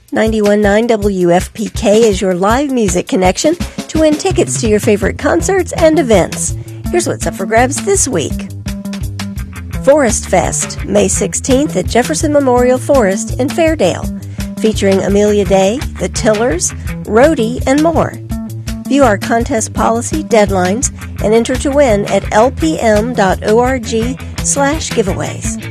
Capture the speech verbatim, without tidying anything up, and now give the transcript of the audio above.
ninety-one point nine W F P K is your live music connection to win tickets to your favorite concerts and events. Here's what's up for grabs this week. Forest Fest, May sixteenth at Jefferson Memorial Forest in Fairdale, featuring Amelia Day, The Tillers, Rhodey, and more. View our contest policy, deadlines, and enter to win at lpm.org slash giveaways.